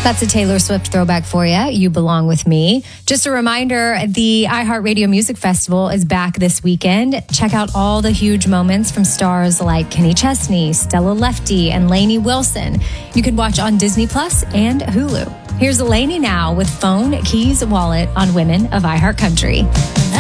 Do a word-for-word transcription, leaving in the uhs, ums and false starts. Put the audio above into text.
That's a Taylor Swift throwback for you. You Belong With Me. Just a reminder, the iHeartRadio Music Festival is back this weekend. Check out all the huge moments from stars like Kenny Chesney, Stella Lefty, and Lainey Wilson. You can watch on Disney Plus and Hulu. Here's Lainey now with Phone, Keys, Wallet on Women of iHeartCountry.